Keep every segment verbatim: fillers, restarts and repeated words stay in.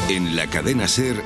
En la cadena SER,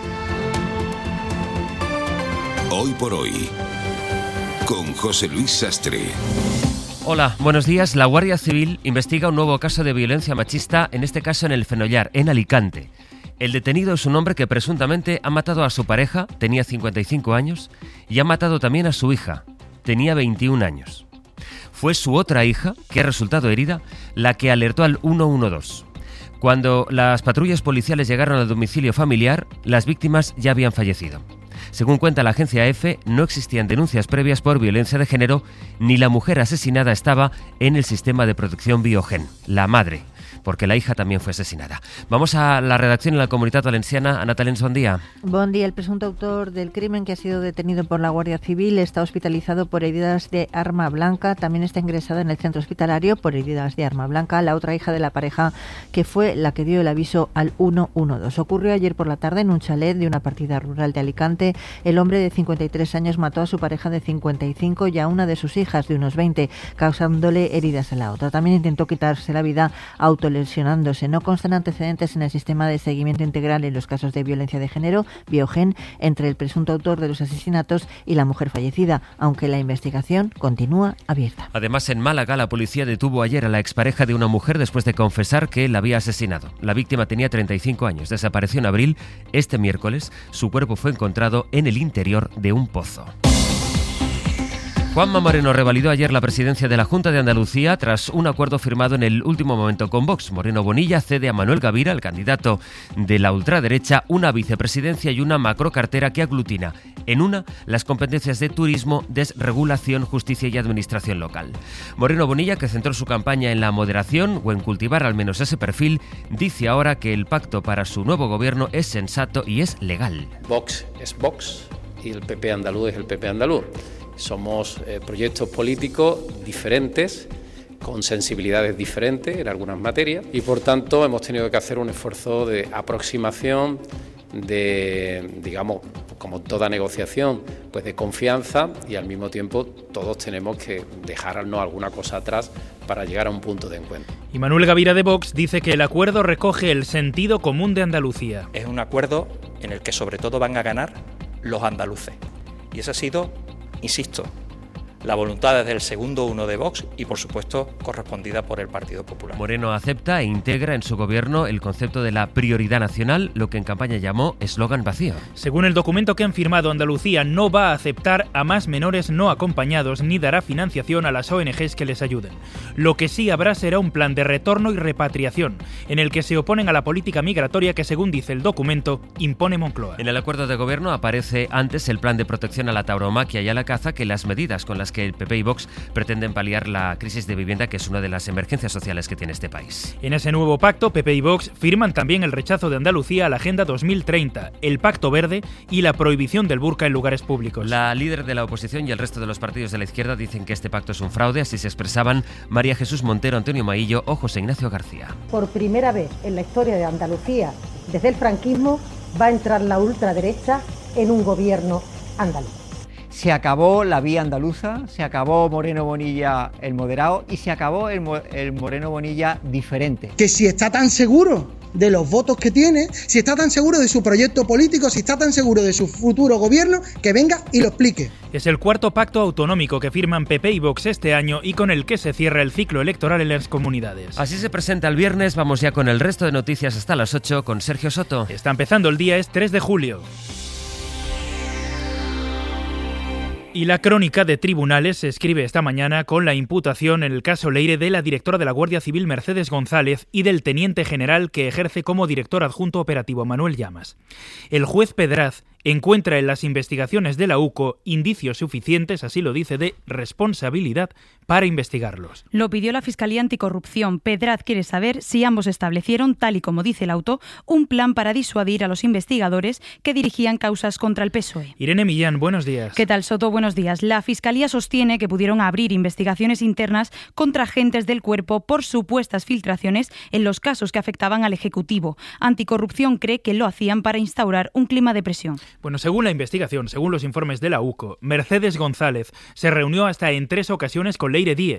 Hoy por Hoy, con José Luis Sastre. Hola, buenos días. La Guardia Civil investiga un nuevo caso de violencia machista, en este caso en el Fenollar, en Alicante. El detenido es un hombre que presuntamente ha matado a su pareja, tenía cincuenta y cinco años, y ha matado también a su hija, tenía veintiún años. Fue su otra hija, que ha resultado herida, la que alertó al uno uno dos. Cuando las patrullas policiales llegaron al domicilio familiar, las víctimas ya habían fallecido. Según cuenta la agencia EFE, no existían denuncias previas por violencia de género, ni la mujer asesinada estaba en el sistema de protección Biogen, la madre, porque la hija también fue asesinada. Vamos a la redacción en la Comunitat Valenciana. Ana Talens, buen día. Buen día. El presunto autor del crimen, que ha sido detenido por la Guardia Civil, está hospitalizado por heridas de arma blanca. También está ingresada en el centro hospitalario por heridas de arma blanca la otra hija de la pareja, que fue la que dio el aviso al uno uno dos. Ocurrió ayer por la tarde en un chalet de una partida rural de Alicante. El hombre de cincuenta y tres años mató a su pareja de cincuenta y cinco y a una de sus hijas de unos veinte, causándole heridas a la otra. También intentó quitarse la vida autolesionándose. No constan antecedentes en el sistema de seguimiento integral en los casos de violencia de género, Biogen, entre el presunto autor de los asesinatos y la mujer fallecida, aunque la investigación continúa abierta. Además, en Málaga, la policía detuvo ayer a la expareja de una mujer después de confesar que la había asesinado. La víctima tenía treinta y cinco años, desapareció en abril. Este miércoles, su cuerpo fue encontrado en el interior de un pozo. Juanma Moreno revalidó ayer la presidencia de la Junta de Andalucía tras un acuerdo firmado en el último momento con Vox. Moreno Bonilla cede a Manuel Gavira, el candidato de la ultraderecha, una vicepresidencia y una macrocartera que aglutina en una las competencias de turismo, desregulación, justicia y administración local. Moreno Bonilla, que centró su campaña en la moderación o en cultivar al menos ese perfil, dice ahora que el pacto para su nuevo gobierno es sensato y es legal. Vox es Vox y el P P andaluz es el P P andaluz. Somos eh, proyectos políticos diferentes, con sensibilidades diferentes en algunas materias y por tanto hemos tenido que hacer un esfuerzo de aproximación, de, digamos, como toda negociación, pues de confianza, y al mismo tiempo todos tenemos que dejarnos alguna cosa atrás para llegar a un punto de encuentro. Y Manuel Gavira de Vox dice que el acuerdo recoge el sentido común de Andalucía. Es un acuerdo en el que sobre todo van a ganar los andaluces y ese ha sido, insisto, la voluntad desde el segundo uno de Vox y, por supuesto, correspondida por el Partido Popular. Moreno acepta e integra en su gobierno el concepto de la prioridad nacional, lo que en campaña llamó eslogan vacío. Según el documento que han firmado, Andalucía no va a aceptar a más menores no acompañados ni dará financiación a las O N Ges que les ayuden. Lo que sí habrá será un plan de retorno y repatriación, en el que se oponen a la política migratoria que, según dice el documento, impone Moncloa. En el acuerdo de gobierno aparece antes el plan de protección a la tauromaquia y a la caza que las medidas con las que el P P y Vox pretenden paliar la crisis de vivienda, que es una de las emergencias sociales que tiene este país. En ese nuevo pacto, P P y Vox firman también el rechazo de Andalucía a la Agenda dos mil treinta, el Pacto Verde y la prohibición del burka en lugares públicos. La líder de la oposición y el resto de los partidos de la izquierda dicen que este pacto es un fraude, así se expresaban María Jesús Montero, Antonio Maillo o José Ignacio García. Por primera vez en la historia de Andalucía, desde el franquismo, va a entrar la ultraderecha en un gobierno andaluz. Se acabó la vía andaluza, se acabó Moreno Bonilla el moderado y se acabó el, el Moreno Bonilla diferente. Que si está tan seguro de los votos que tiene, si está tan seguro de su proyecto político, si está tan seguro de su futuro gobierno, que venga y lo explique. Es el cuarto pacto autonómico que firman P P y Vox este año y con el que se cierra el ciclo electoral en las comunidades. Así se presenta el viernes. Vamos ya con el resto de noticias hasta las ocho con Sergio Soto. Está empezando el día, es tres de julio. Y la crónica de tribunales se escribe esta mañana con la imputación en el caso Leire de la directora de la Guardia Civil Mercedes González y del teniente general que ejerce como director adjunto operativo Manuel Llamas. El juez Pedraz encuentra en las investigaciones de la U C O indicios suficientes, así lo dice, de responsabilidad para investigarlos. Lo pidió la Fiscalía Anticorrupción. Pedraz quiere saber si ambos establecieron, tal y como dice el auto, un plan para disuadir a los investigadores que dirigían causas contra el P S O E. Irene Millán, buenos días. ¿Qué tal, Soto? Buenos días. La Fiscalía sostiene que pudieron abrir investigaciones internas contra agentes del cuerpo por supuestas filtraciones en los casos que afectaban al Ejecutivo. Anticorrupción cree que lo hacían para instaurar un clima de presión. Bueno, según la investigación, según los informes de la U C O, Mercedes González se reunió hasta en tres ocasiones con Leire Díez.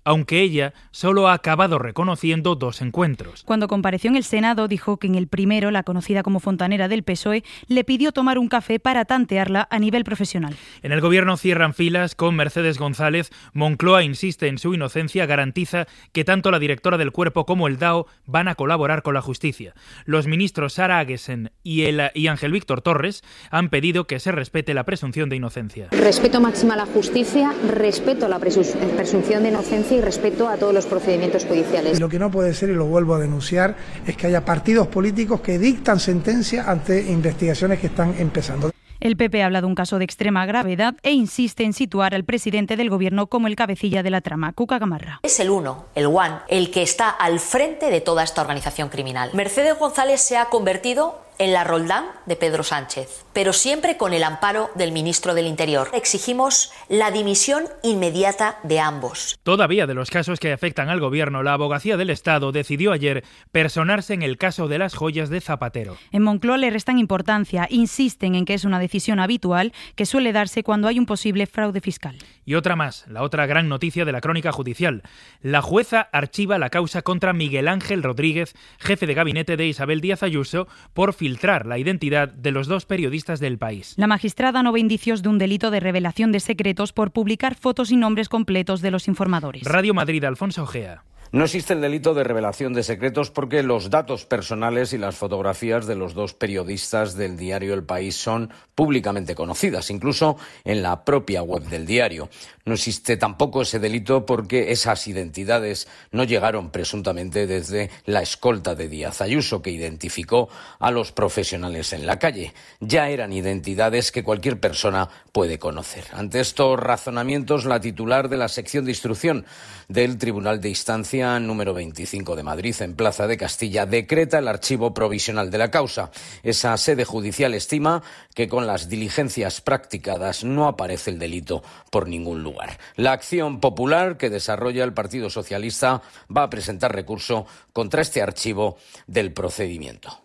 aunque ella solo ha acabado reconociendo dos encuentros. Cuando compareció en el Senado, dijo que en el primero, la conocida como fontanera del P S O E, le pidió tomar un café para tantearla a nivel profesional. En el Gobierno cierran filas con Mercedes González. Moncloa insiste en su inocencia, garantiza que tanto la directora del Cuerpo como el D A O van a colaborar con la justicia. Los ministros Sara Agesen y, el, y Ángel Víctor Torres han pedido que se respete la presunción de inocencia. Respeto máximo a la justicia, respeto a la presunción de inocencia y respeto a todos los procedimientos judiciales. Y lo que no puede ser, y lo vuelvo a denunciar, es que haya partidos políticos que dictan sentencia ante investigaciones que están empezando. El P P habla de un caso de extrema gravedad e insiste en situar al presidente del Gobierno como el cabecilla de la trama. Cuca Gamarra. Es el uno, el one, el que está al frente de toda esta organización criminal. Mercedes González se ha convertido en la Roldán de Pedro Sánchez, pero siempre con el amparo del ministro del Interior. Exigimos la dimisión inmediata de ambos. Todavía de los casos que afectan al Gobierno, la Abogacía del Estado decidió ayer personarse en el caso de las joyas de Zapatero. En Moncloa le restan importancia, insisten en que es una decisión habitual que suele darse cuando hay un posible fraude fiscal. Y otra más, la otra gran noticia de la crónica judicial. La jueza archiva la causa contra Miguel Ángel Rodríguez, jefe de gabinete de Isabel Díaz Ayuso, por filtrar la identidad de los dos periodistas del País. La magistrada no ve indicios de un delito de revelación de secretos por publicar fotos y nombres completos de los informadores. Radio Madrid, Alfonso Ojea. No existe el delito de revelación de secretos porque los datos personales y las fotografías de los dos periodistas del diario El País son públicamente conocidas, incluso en la propia web del diario. No existe tampoco ese delito porque esas identidades no llegaron presuntamente desde la escolta de Díaz Ayuso, que identificó a los profesionales en la calle. Ya eran identidades que cualquier persona puede conocer. Ante estos razonamientos, la titular de la sección de instrucción del Tribunal de Instancia número veinticinco de Madrid, en Plaza de Castilla, decreta el archivo provisional de la causa. Esa sede judicial estima que con las diligencias practicadas no aparece el delito por ningún lugar. La acción popular que desarrolla el Partido Socialista va a presentar recurso contra este archivo del procedimiento.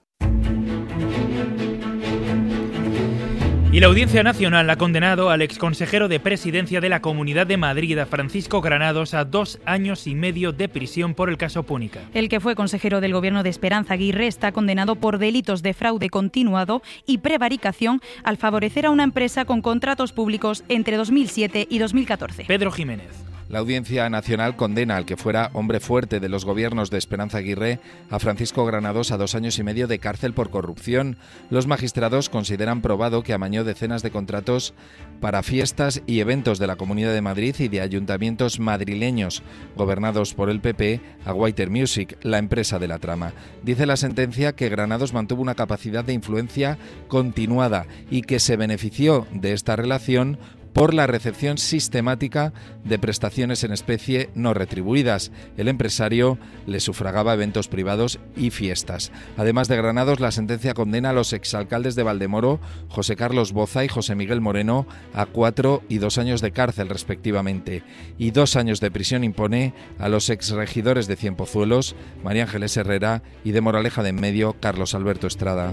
Y la Audiencia Nacional ha condenado al exconsejero de Presidencia de la Comunidad de Madrid, a Francisco Granados, a dos años y medio de prisión por el caso Púnica. El que fue consejero del gobierno de Esperanza Aguirre está condenado por delitos de fraude continuado y prevaricación al favorecer a una empresa con contratos públicos entre dos mil siete y dos mil catorce. Pedro Jiménez. La Audiencia Nacional condena al que fuera hombre fuerte de los gobiernos de Esperanza Aguirre, a Francisco Granados, a dos años y medio de cárcel por corrupción. Los magistrados consideran probado que amañó decenas de contratos para fiestas y eventos de la Comunidad de Madrid y de ayuntamientos madrileños, gobernados por el P P, a Whiter Music, la empresa de la trama. Dice la sentencia que Granados mantuvo una capacidad de influencia continuada y que se benefició de esta relación por la recepción sistemática de prestaciones en especie no retribuidas. El empresario le sufragaba eventos privados y fiestas. Además de Granados, la sentencia condena a los exalcaldes de Valdemoro, José Carlos Boza y José Miguel Moreno, a cuatro y dos años de cárcel respectivamente. Y dos años de prisión impone a los exregidores de Cienpozuelos, María Ángeles Herrera, y de Moraleja de Enmedio, Carlos Alberto Estrada.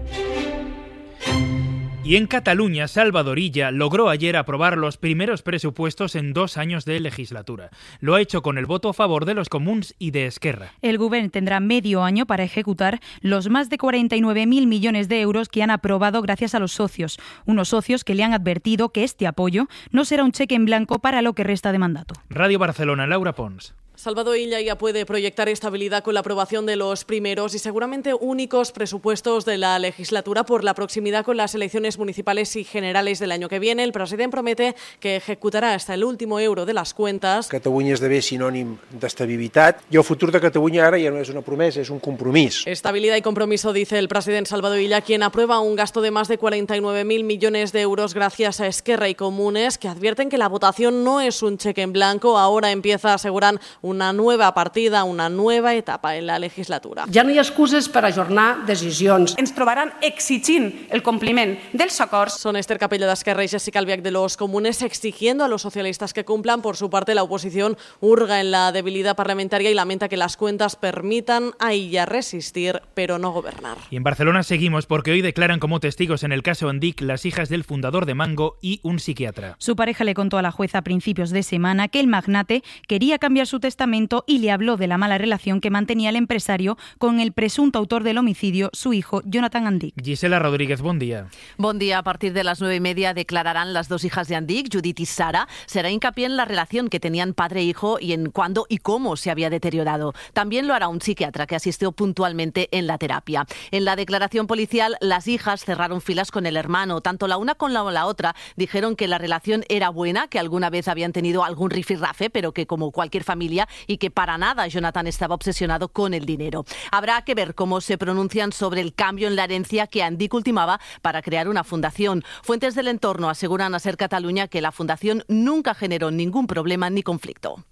Y en Cataluña, Salvador Illa logró ayer aprobar los primeros presupuestos en dos años de legislatura. Lo ha hecho con el voto a favor de los comuns y de Esquerra. El Gobierno tendrá medio año para ejecutar los más de cuarenta y nueve mil millones de euros que han aprobado gracias a los socios. Unos socios que le han advertido que este apoyo no será un cheque en blanco para lo que resta de mandato. Radio Barcelona, Laura Pons. Salvador Illa ya puede proyectar estabilidad con la aprobación de los primeros y seguramente únicos presupuestos de la legislatura por la proximidad con las elecciones municipales y generales del año que viene. El presidente promete que ejecutarà hasta el último euro de les cuentes. Catalunya esdevé sinònim d'estabilitat i el futur de Catalunya ara ja no és una promesa, és un compromís. Estabilidad y compromiso, dice el presidente Salvador Illa, quien aprueba un gasto de más de cuarenta y nueve mil millones de euros gracias a Esquerra y Comunes, que advierten que la votación no es un cheque en blanco. Ahora empieza, aseguran, una nueva partida, una nueva etapa en la legislatura. Ja no hi ha excuses per ajornar decisions. Ens trobaran exigint el compliment dels acords. Son Esther Capella d'Esquerra y Jessica Albiach de los Comunes exigiendo a los socialistas que cumplan. Por su parte, la oposición hurga en la debilidad parlamentaria y lamenta que las cuentas permitan a ella resistir, pero no gobernar. Y en Barcelona seguimos porque hoy declaran como testigos en el caso Andic las hijas del fundador de Mango y un psiquiatra. Su pareja le contó a la jueza a principios de semana que el magnate quería cambiar su testamento y le habló de la mala relación que mantenía el empresario con el presunto autor del homicidio, su hijo Jonathan Andic. Gisela Rodríguez, buen día. Buen día. A partir de las nueve y media declararán las dos hijas de Andic, Judith y Sara. Será hincapié en la relación que tenían padre e hijo y en cuándo y cómo se había deteriorado. También lo hará un psiquiatra que asistió puntualmente en la terapia. En la declaración policial, las hijas cerraron filas con el hermano. Tanto la una como la otra dijeron que la relación era buena, que alguna vez habían tenido algún rifirrafe, pero que como cualquier familia, y que para nada Jonathan estaba obsesionado con el dinero. Habrá que ver cómo se pronuncian sobre el cambio en la herencia que Andic ultimaba para crear una fundación. Fuentes del entorno aseguran a Ser Cataluña que la fundación nunca generó ningún problema ni conflicto.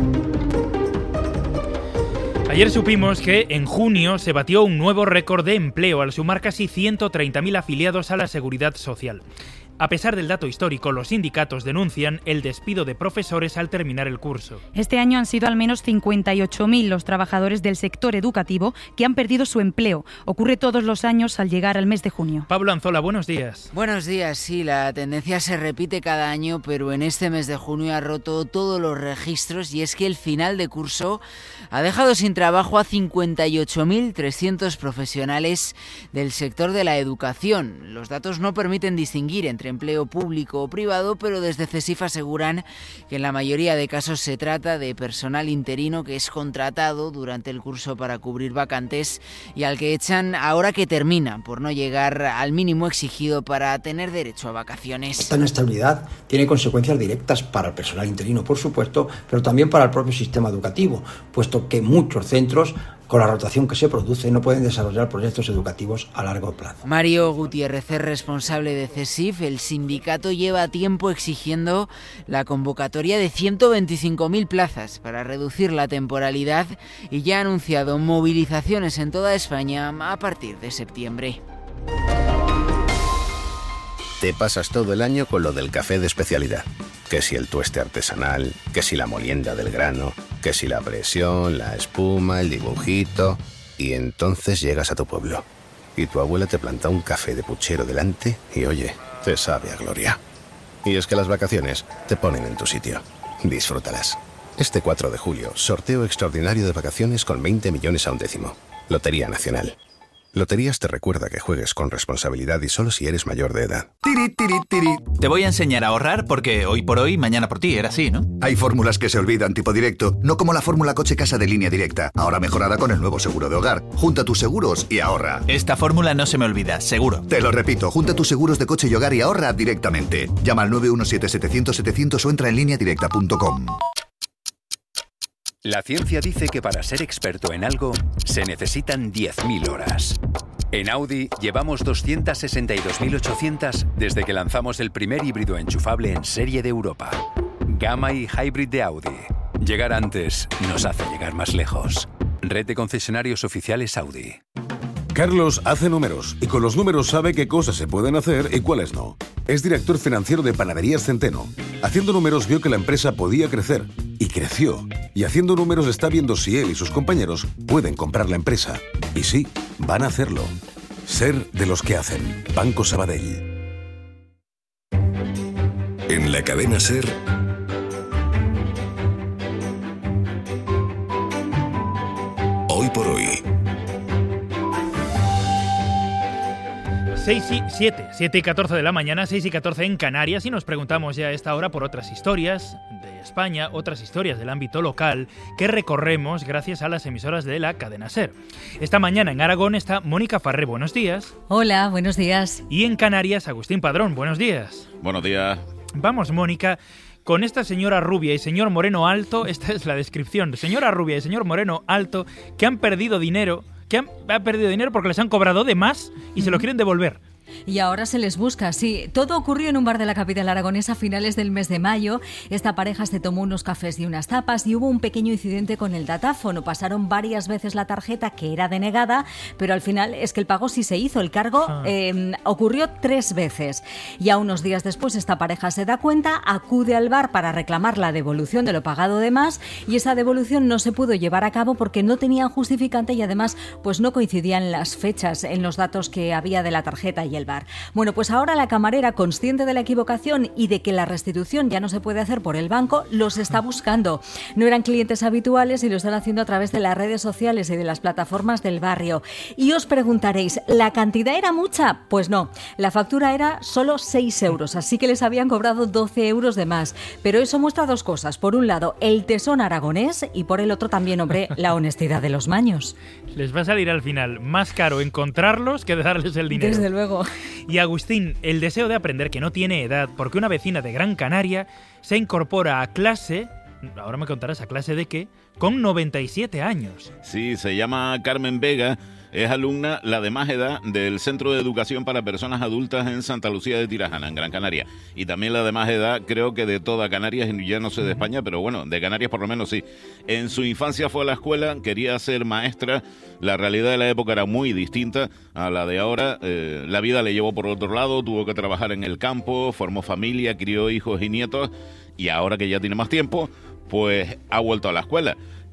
Ayer supimos que en junio se batió un nuevo récord de empleo al sumar casi ciento treinta mil afiliados a la Seguridad Social. A pesar del dato histórico, los sindicatos denuncian el despido de profesores al terminar el curso. Este año han sido al menos cincuenta y ocho mil los trabajadores del sector educativo que han perdido su empleo. Ocurre todos los años al llegar al mes de junio. Pablo Anzola, buenos días. Buenos días, sí, la tendencia se repite cada año, pero en este mes de junio ha roto todos los registros y es que el final de curso ha dejado sin trabajo a cincuenta y ocho mil trescientos profesionales del sector de la educación. Los datos no permiten distinguir entre empleo público o privado, pero desde CESIF aseguran que en la mayoría de casos se trata de personal interino que es contratado durante el curso para cubrir vacantes y al que echan ahora que termina por no llegar al mínimo exigido para tener derecho a vacaciones. Esta inestabilidad tiene consecuencias directas para el personal interino, por supuesto, pero también para el propio sistema educativo, puesto que muchos centros, con la rotación que se produce, no pueden desarrollar proyectos educativos a largo plazo. Mario Gutiérrez es responsable de CESIF. El sindicato lleva tiempo exigiendo la convocatoria de ciento veinticinco mil plazas para reducir la temporalidad y ya ha anunciado movilizaciones en toda España a partir de septiembre. Te pasas todo el año con lo del café de especialidad. Que si el tueste artesanal, que si la molienda del grano, que si la presión, la espuma, el dibujito... Y entonces llegas a tu pueblo y tu abuela te planta un café de puchero delante y oye, te sabe a gloria. Y es que las vacaciones te ponen en tu sitio. Disfrútalas. Este cuatro de julio, sorteo extraordinario de vacaciones con veinte millones a un décimo. Lotería Nacional. Loterías te recuerda que juegues con responsabilidad y solo si eres mayor de edad. Tiri, tiri, tiri. Te voy a enseñar a ahorrar porque hoy por hoy, mañana por ti, era así, ¿no? Hay fórmulas que se olvidan tipo directo, no como la fórmula coche casa de Línea Directa, ahora mejorada con el nuevo seguro de hogar. Junta tus seguros y ahorra. Esta fórmula no se me olvida, seguro. Te lo repito, junta tus seguros de coche y hogar y ahorra directamente. Llama al nueve uno siete setecientos setecientos o entra en línea directa punto com. La ciencia dice que para ser experto en algo se necesitan diez mil horas. En Audi llevamos doscientas sesenta y dos mil ochocientas desde que lanzamos el primer híbrido enchufable en serie de Europa. Gamma y Hybrid de Audi. Llegar antes nos hace llegar más lejos. Red de concesionarios oficiales Audi. Carlos hace números y con los números sabe qué cosas se pueden hacer y cuáles no. Es director financiero de Panaderías Centeno. Haciendo números vio que la empresa podía crecer y creció. Y haciendo números está viendo si él y sus compañeros pueden comprar la empresa. Y sí, van a hacerlo. Ser de los que hacen. Banco Sabadell. En la cadena SER, Hoy por Hoy. seis y siete, siete y catorce de la mañana, seis y catorce en Canarias, y nos preguntamos ya a esta hora por otras historias de España, otras historias del ámbito local que recorremos gracias a las emisoras de la cadena SER. Esta mañana en Aragón está Mónica Farré, buenos días. Hola, buenos días. Y en Canarias, Agustín Padrón, buenos días. Buenos días. Vamos, Mónica, con esta señora rubia y señor moreno alto, esta es la descripción, señora rubia y señor moreno alto que han perdido dinero, que han, han perdido dinero porque les han cobrado de más y mm. se lo quieren devolver. Y ahora se les busca, sí. Todo ocurrió en un bar de la capital aragonesa a finales del mes de mayo. Esta pareja se tomó unos cafés y unas tapas y hubo un pequeño incidente con el datáfono. Pasaron varias veces la tarjeta, que era denegada, pero al final es que el pago sí se hizo. El cargo eh, ocurrió tres veces. Ya unos días después esta pareja se da cuenta, acude al bar para reclamar la devolución de lo pagado de más y esa devolución no se pudo llevar a cabo porque no tenían justificante y además pues no coincidían las fechas en los datos que había de la tarjeta y el bar. Bueno, pues ahora la camarera, consciente de la equivocación y de que la restitución ya no se puede hacer por el banco, los está buscando. No eran clientes habituales y lo están haciendo a través de las redes sociales y de las plataformas del barrio. Y os preguntaréis, ¿la cantidad era mucha? Pues no, la factura era solo seis euros, así que les habían cobrado doce euros de más. Pero eso muestra dos cosas. Por un lado, el tesón aragonés y por el otro también, hombre, la honestidad de los maños. Les va a salir al final más caro encontrarlos que darles el dinero. Desde luego. Y Agustín, el deseo de aprender que no tiene edad, porque una vecina de Gran Canaria se incorpora a clase, ahora me contarás a clase de qué, con noventa y siete años. Sí, se llama Carmen Vega. Es alumna, la de más edad, del Centro de Educación para Personas Adultas en Santa Lucía de Tirajana, en Gran Canaria. Y también la de más edad, creo que de toda Canarias, ya no sé de España, pero bueno, de Canarias por lo menos sí. En su infancia fue a la escuela, quería ser maestra. La realidad de la época era muy distinta a la de ahora. Eh, la vida le llevó por otro lado, tuvo que trabajar en el campo, formó familia, crió hijos y nietos. Y ahora que ya tiene más tiempo, pues ha vuelto a la escuela.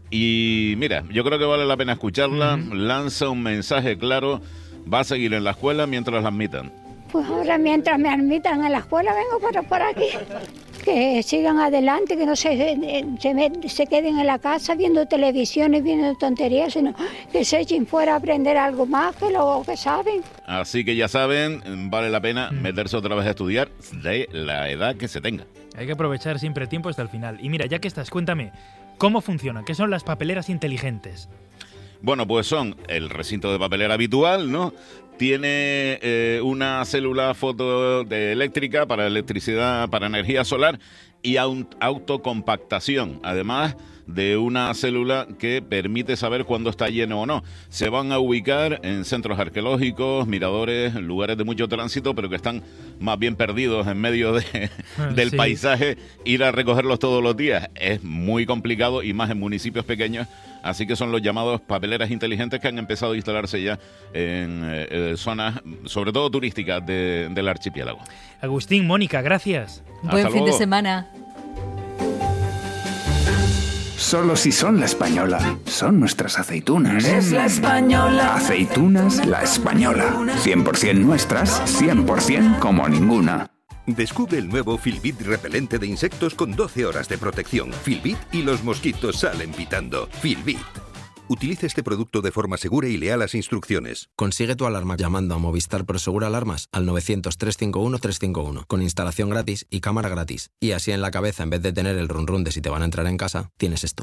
Y mira, yo creo que vale la pena escucharla. Uh-huh. Lanza un mensaje claro. Va a seguir en la escuela mientras la admitan. Pues ahora mientras me admitan en la escuela vengo por, por aquí. Que sigan adelante, que no se, se, se queden en la casa viendo televisión y viendo tonterías, sino que se echen fuera a aprender algo más que lo que saben. Así que ya saben, vale la pena meterse otra vez a estudiar de la edad que se tenga. Hay que aprovechar siempre el tiempo hasta el final. Y mira, ya que estás, cuéntame, ¿cómo funcionan? ¿Qué son las papeleras inteligentes? Bueno, pues son el recinto de papelera habitual, ¿no? Tiene eh, una célula fotoeléctrica para electricidad, para energía solar y autocompactación, además de una célula que permite saber cuándo está lleno o no. Se van a ubicar en centros arqueológicos, miradores, lugares de mucho tránsito, pero que están más bien perdidos en medio de, del sí. paisaje. Ir a recogerlos todos los días es muy complicado y más en municipios pequeños. Así que son los llamados papeleras inteligentes que han empezado a instalarse ya en eh, zonas, sobre todo turísticas, de, del archipiélago. Agustín, Mónica, gracias. Buen Hasta fin luego. de semana. Solo si son La Española. Son nuestras aceitunas. Es La Española. Aceitunas La Española. cien por ciento nuestras, cien por ciento como ninguna. Descubre el nuevo Filbit repelente de insectos con doce horas de protección. Filbit y los mosquitos salen pitando. Filbit. Utiliza este producto de forma segura y lea las instrucciones. Consigue tu alarma llamando a Movistar Prosegur Alarmas al novecientos, trescientos cincuenta y uno, trescientos cincuenta y uno, con instalación gratis y cámara gratis. Y así en la cabeza, en vez de tener el run run de si te van a entrar en casa, tienes esto.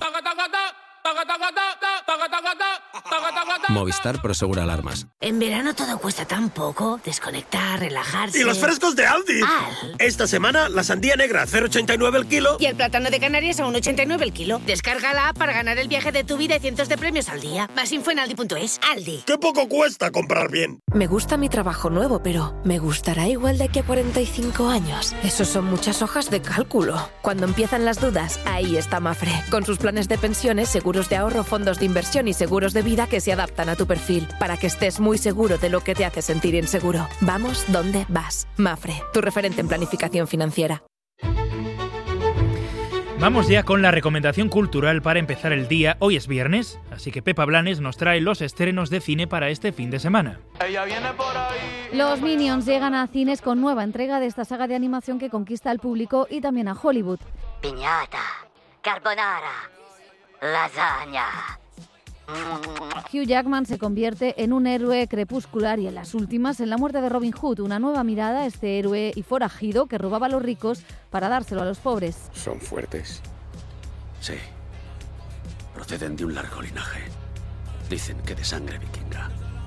Movistar Prosegur Alarmas. En verano todo cuesta tan poco. Desconectar, relajarse. ¡Y los frescos de Aldi! Al. Esta semana, la sandía negra a cero coma ochenta y nueve el kilo. Y el plátano de Canarias a uno coma ochenta y nueve el kilo. Descarga la app para ganar el viaje de tu vida y cientos de premios al día. Más info en aldi punto es. Aldi. ¡Qué poco cuesta comprar bien! Me gusta mi trabajo nuevo, pero ¿me gustará igual de aquí a cuarenta y cinco años? Eso son muchas hojas de cálculo. Cuando empiezan las dudas, ahí está Mafre. Con sus planes de pensiones, seguros de ahorro, fondos de inversión y seguros de vida que se adaptan a tu perfil, para que estés muy seguro de lo que te hace sentir inseguro. Vamos donde vas. Mafre, tu referente en planificación financiera. Vamos ya con la recomendación cultural para empezar el día. Hoy es viernes, así que Pepa Blanes nos trae los estrenos de cine para este fin de semana. Ella viene por ahí. Los Minions llegan a cines con nueva entrega de esta saga de animación que conquista al público y también a Hollywood. Piñata, carbonara, lasaña. Hugh Jackman se convierte en un héroe crepuscular y en las últimas, en La muerte de Robin Hood, una nueva mirada a este héroe y forajido que robaba a los ricos para dárselo a los pobres. ¿Son fuertes? Sí. Proceden de un largo linaje. Dicen que de sangre vikinga.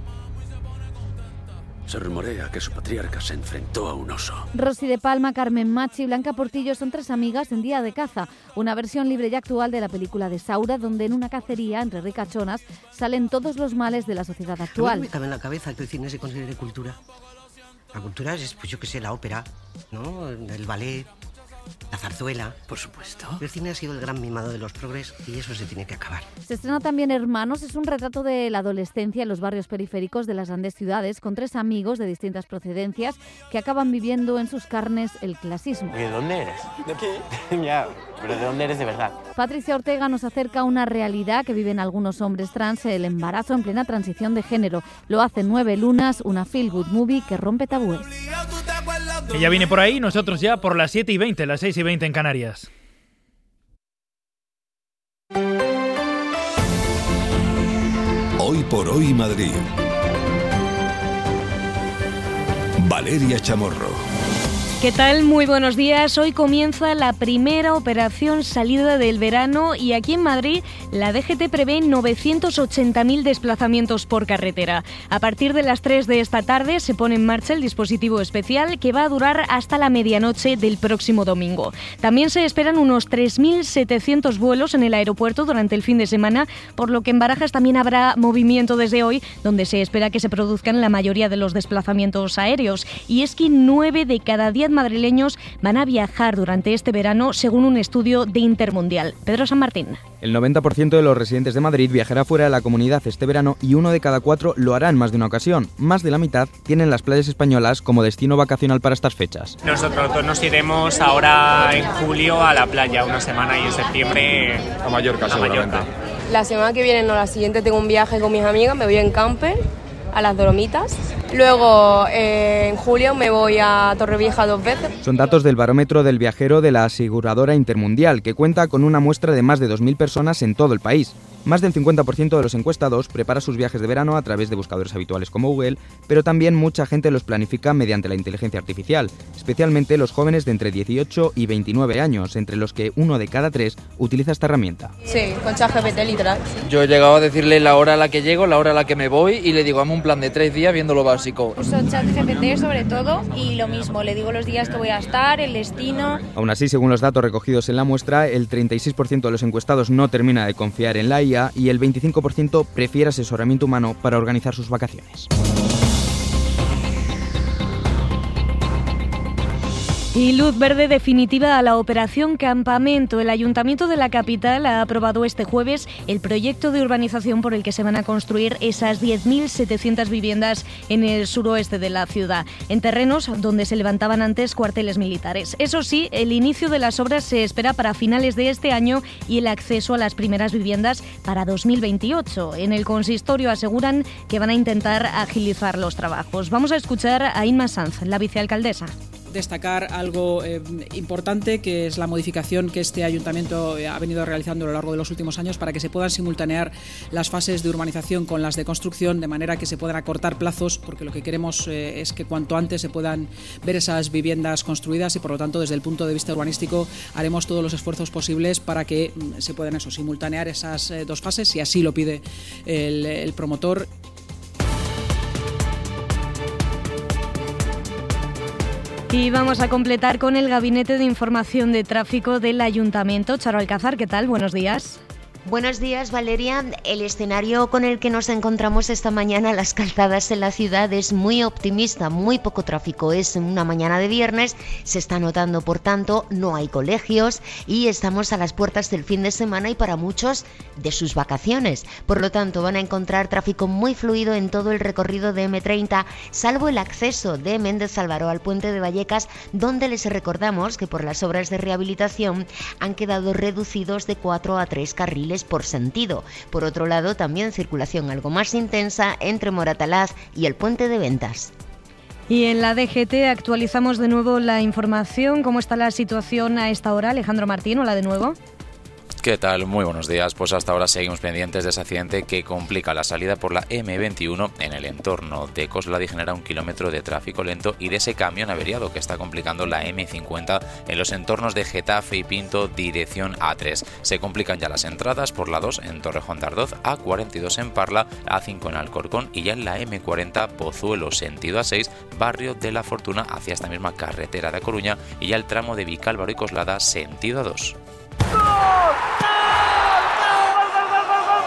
Se rumorea que su patriarca se enfrentó a un oso. Rosy de Palma, Carmen Machi y Blanca Portillo son tres amigas en Día de Caza, una versión libre y actual de la película de Saura, donde en una cacería entre ricachonas salen todos los males de la sociedad actual. No me cabe en la cabeza que el cine se considere cultura. La cultura es, pues yo qué sé, la ópera, ¿no? El ballet, la zarzuela. Por supuesto. El cine ha sido el gran mimado de los progres y eso se tiene que acabar. Se estrena también Hermanos, es un retrato de la adolescencia en los barrios periféricos de las grandes ciudades, con tres amigos de distintas procedencias que acaban viviendo en sus carnes el clasismo. ¿De dónde eres? ¿De aquí? Ya, pero ¿de dónde eres de verdad? Patricia Ortega nos acerca a una realidad que viven algunos hombres trans, el embarazo en plena transición de género. Lo hace Nueve Lunas, una feel-good movie que rompe tabúes. Ella viene por ahí, nosotros ya por las siete y veinte, las seis y veinte en Canarias. Hoy por hoy Madrid. Valeria Chamorro. ¿Qué tal? Muy buenos días. Hoy comienza la primera operación salida del verano y aquí en Madrid la D G T prevé novecientos ochenta mil desplazamientos por carretera. A partir de las tres de esta tarde se pone en marcha el dispositivo especial que va a durar hasta la medianoche del próximo domingo. También se esperan unos tres mil setecientos vuelos en el aeropuerto durante el fin de semana, por lo que en Barajas también habrá movimiento desde hoy, donde se espera que se produzcan la mayoría de los desplazamientos aéreos. Y es que nueve de cada diez madrileños van a viajar durante este verano, según un estudio de Intermundial. Pedro San Martín. El noventa por ciento de los residentes de Madrid viajará fuera de la comunidad este verano y uno de cada cuatro lo hará en más de una ocasión. Más de la mitad tienen las playas españolas como destino vacacional para estas fechas. Nosotros dos nos iremos ahora en julio a la playa una semana y en septiembre a Mallorca, a Mallorca. La semana que viene, no, la siguiente tengo un viaje con mis amigas, me voy en camper a las Dolomitas. Luego, eh, en julio, me voy a Torrevieja dos veces. Son datos del barómetro del viajero de la aseguradora Intermundial, que cuenta con una muestra de más de dos mil personas en todo el país. Más del cincuenta por ciento de los encuestados prepara sus viajes de verano a través de buscadores habituales como Google, pero también mucha gente los planifica mediante la inteligencia artificial, especialmente los jóvenes de entre dieciocho y veintinueve años, entre los que uno de cada tres utiliza esta herramienta. Sí, con ChatGPT literal. Yo he llegado a decirle la hora a la que llego, la hora a la que me voy y le digo, hazme un plan de tres días viendo lo básico. Uso ChatGPT sobre todo y lo mismo, le digo los días que voy a estar, el destino. Aún así, según los datos recogidos en la muestra, el treinta y seis por ciento de los encuestados no termina de confiar en la I A y el veinticinco por ciento prefiere asesoramiento humano para organizar sus vacaciones. Y luz verde definitiva a la operación Campamento. El Ayuntamiento de la capital ha aprobado este jueves el proyecto de urbanización por el que se van a construir esas diez mil setecientas viviendas en el suroeste de la ciudad, en terrenos donde se levantaban antes cuarteles militares. Eso sí, el inicio de las obras se espera para finales de este año y el acceso a las primeras viviendas para dos mil veintiocho. En el consistorio aseguran que van a intentar agilizar los trabajos. Vamos a escuchar a Inma Sanz, la vicealcaldesa. Destacar algo eh, importante, que es la modificación que este ayuntamiento ha venido realizando a lo largo de los últimos años para que se puedan simultanear las fases de urbanización con las de construcción, de manera que se puedan acortar plazos, porque lo que queremos eh, es que cuanto antes se puedan ver esas viviendas construidas y, por lo tanto, desde el punto de vista urbanístico haremos todos los esfuerzos posibles para que mm, se puedan eso, simultanear esas eh, dos fases, si así lo pide el, el promotor. Y vamos a completar con el Gabinete de Información de Tráfico del Ayuntamiento. Charo Alcázar, ¿qué tal? Buenos días. Buenos días, Valeria. El escenario con el que nos encontramos esta mañana en las calzadas en la ciudad es muy optimista, muy poco tráfico. Es una mañana de viernes, se está notando, por tanto, no hay colegios y estamos a las puertas del fin de semana y para muchos de sus vacaciones. Por lo tanto, van a encontrar tráfico muy fluido en todo el recorrido de eme treinta, salvo el acceso de Méndez Álvaro al puente de Vallecas, donde les recordamos que por las obras de rehabilitación han quedado reducidos de cuatro a tres carriles por sentido. Por otro lado, también circulación algo más intensa entre Moratalaz y el puente de Ventas. Y en la D G T actualizamos de nuevo la información. ¿Cómo está la situación a esta hora? Alejandro Martín, hola de nuevo. ¿Qué tal? Muy buenos días. Pues hasta ahora seguimos pendientes de ese accidente que complica la salida por la eme veintiuno en el entorno de Coslada y genera un kilómetro de tráfico lento, y de ese camión averiado que está complicando la eme cincuenta en los entornos de Getafe y Pinto dirección a tres. Se complican ya las entradas por la dos en Torrejón de Ardoz, a cuarenta y dos en Parla, a cinco en Alcorcón y ya en la eme cuarenta Pozuelo sentido a seis, barrio de la Fortuna hacia esta misma carretera de A Coruña, y ya el tramo de Vicálvaro y Coslada sentido a dos.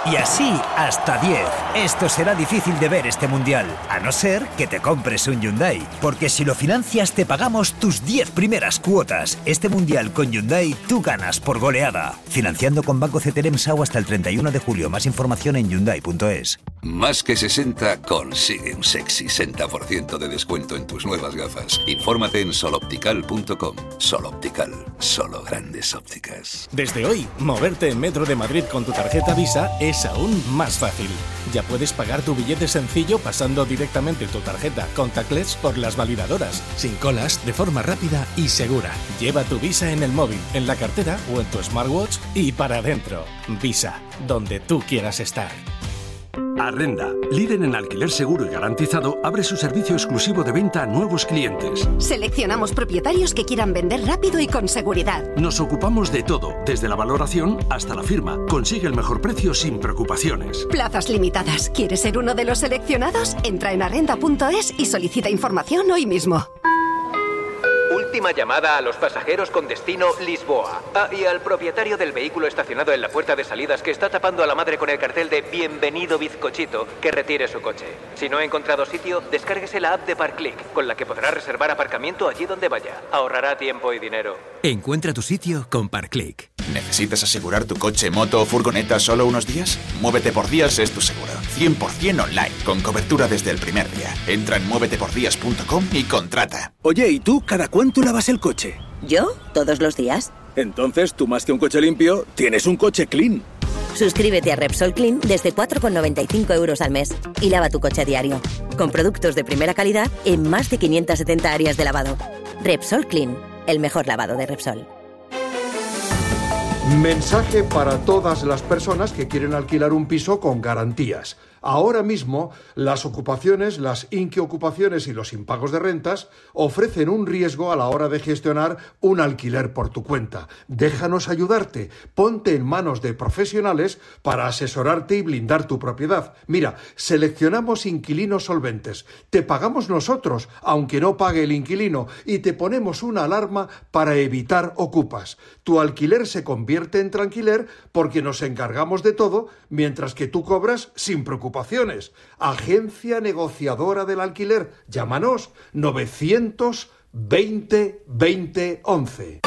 Y así hasta diez. Esto será difícil de ver este mundial, a no ser que te compres un Hyundai. Porque si lo financias te pagamos tus diez primeras cuotas. Este mundial con Hyundai tú ganas por goleada. Financiando con Banco C T R E M S A U hasta el treinta y uno de julio. Más información en Hyundai punto es. Más que sesenta consigue un sexy sesenta por ciento de descuento en tus nuevas gafas. Infórmate en sol optical punto com. Sol Optical, solo grandes ópticas. Desde hoy, moverte en Metro de Madrid con tu tarjeta Visa es aún más fácil. Ya puedes pagar tu billete sencillo pasando directamente tu tarjeta contactless por las validadoras, sin colas, de forma rápida y segura. Lleva tu Visa en el móvil, en la cartera o en tu smartwatch y para adentro. Visa, donde tú quieras estar. Arrenda, líder en alquiler seguro y garantizado, abre su servicio exclusivo de venta a nuevos clientes. Seleccionamos propietarios que quieran vender rápido y con seguridad. Nos ocupamos de todo, desde la valoración hasta la firma. Consigue el mejor precio sin preocupaciones. Plazas limitadas. ¿Quieres ser uno de los seleccionados? Entra en arrenda punto es y solicita información hoy mismo. Última llamada a los pasajeros con destino Lisboa. Ah, y al propietario del vehículo estacionado en la puerta de salidas que está tapando a la madre con el cartel de Bienvenido Bizcochito, que retire su coche. Si no ha encontrado sitio, descárguese la app de Parkclick, con la que podrá reservar aparcamiento allí donde vaya. Ahorrará tiempo y dinero. Encuentra tu sitio con Parkclick. ¿Necesitas asegurar tu coche, moto o furgoneta solo unos días? Muévete por Días es tu seguro. cien por ciento online, con cobertura desde el primer día. Entra en muévete por días punto com y contrata. Oye, ¿y tú cada cuánto lavas el coche? ¿Yo? Todos los días. Entonces, tú más que un coche limpio, tienes un coche clean. Suscríbete a Repsol Clean desde cuatro con noventa y cinco euros al mes y lava tu coche a diario. Con productos de primera calidad en más de quinientas setenta áreas de lavado. Repsol Clean, el mejor lavado de Repsol. Mensaje para todas las personas que quieren alquilar un piso con garantías. Ahora mismo, las ocupaciones, las inquiocupaciones y los impagos de rentas ofrecen un riesgo a la hora de gestionar un alquiler por tu cuenta. Déjanos ayudarte. Ponte en manos de profesionales para asesorarte y blindar tu propiedad. Mira, seleccionamos inquilinos solventes. Te pagamos nosotros, aunque no pague el inquilino, y te ponemos una alarma para evitar ocupas. Tu alquiler se convierte en tranquiler porque nos encargamos de todo, mientras que tú cobras sin preocupaciones. Agencia negociadora del alquiler. Llámanos novecientos veinte veinte once.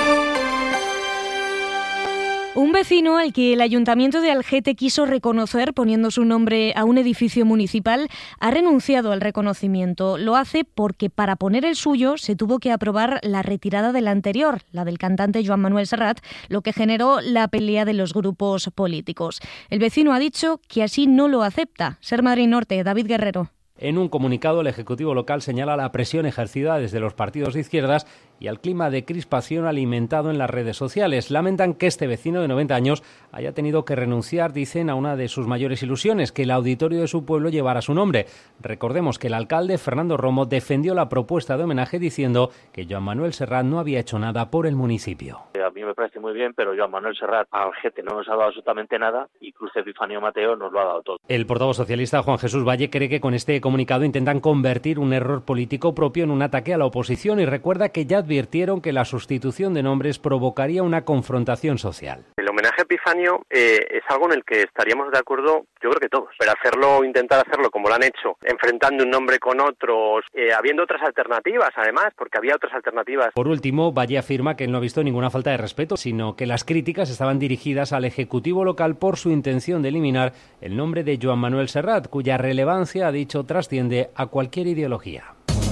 Un vecino al que el Ayuntamiento de Algete quiso reconocer poniendo su nombre a un edificio municipal ha renunciado al reconocimiento. Lo hace porque para poner el suyo se tuvo que aprobar la retirada de la anterior, la del cantante Joan Manuel Serrat, lo que generó la pelea de los grupos políticos. El vecino ha dicho que así no lo acepta. Ser Madrid Norte, David Guerrero. En un comunicado, el Ejecutivo local señala la presión ejercida desde los partidos de izquierdas y al clima de crispación alimentado en las redes sociales. Lamentan que este vecino de noventa años haya tenido que renunciar, dicen, a una de sus mayores ilusiones, que el auditorio de su pueblo llevara su nombre. Recordemos que el alcalde, Fernando Romo, defendió la propuesta de homenaje diciendo que Joan Manuel Serrat no había hecho nada por el municipio. A mí me parece muy bien, pero Joan Manuel Serrat a Algete no nos ha dado absolutamente nada y Cruz Epifanio Mateo nos lo ha dado todo. El portavoz socialista Juan Jesús Valle cree que con este comunicado intentan convertir un error político propio en un ataque a la oposición y recuerda que ya advirtieron que la sustitución de nombres provocaría una confrontación social. El homenaje a Epifanio eh, es algo en el que estaríamos de acuerdo, yo creo que todos, pero hacerlo, intentar hacerlo como lo han hecho, enfrentando un nombre con otros, eh, habiendo otras alternativas además, porque había otras alternativas. Por último, Valle afirma que él no ha visto ninguna falta de respeto, sino que las críticas estaban dirigidas al Ejecutivo local por su intención de eliminar el nombre de Joan Manuel Serrat, cuya relevancia, ha dicho, trasciende a cualquier ideología.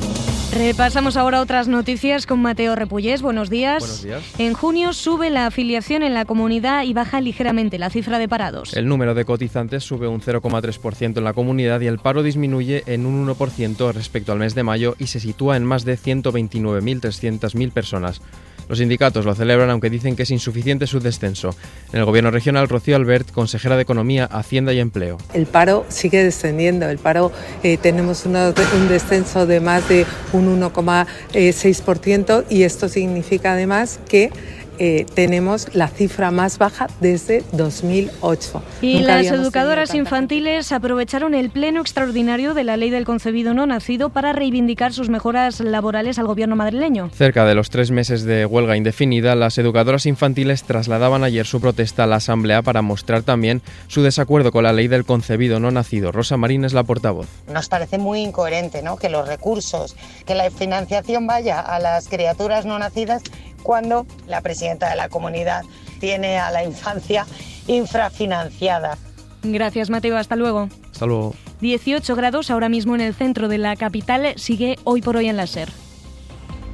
Repasamos ahora otras noticias con Mateo Repullés. Buenos días. Buenos días. En junio sube la afiliación en la comunidad y baja ligeramente la cifra de parados. El número de cotizantes sube un cero coma tres por ciento en la comunidad y el paro disminuye en un uno por ciento respecto al mes de mayo y se sitúa en más de ciento veintinueve mil trescientas personas. Los sindicatos lo celebran, aunque dicen que es insuficiente su descenso. En el Gobierno regional, Rocío Albert, consejera de Economía, Hacienda y Empleo. El paro sigue descendiendo. El paro eh, tenemos una, un descenso de más de un uno coma seis por ciento y esto significa además que eh, tenemos la cifra más baja desde dos mil ocho. Y Nunca las habíamos educadoras tenido tanta infantiles aprovecharon el pleno extraordinario de la Ley del Concebido No Nacido para reivindicar sus mejoras laborales al gobierno madrileño. Cerca de los tres meses de huelga indefinida, las educadoras infantiles trasladaban ayer su protesta a la Asamblea para mostrar también su desacuerdo con la Ley del Concebido No Nacido. Rosa Marín es la portavoz. Nos parece muy incoherente, ¿no?, que los recursos, que la financiación vaya a las criaturas no nacidas cuando la presidenta de la comunidad tiene a la infancia infrafinanciada. Gracias, Mateo. Hasta luego. Hasta luego. dieciocho grados ahora mismo en el centro de la capital. Sigue Hoy por Hoy en la SER.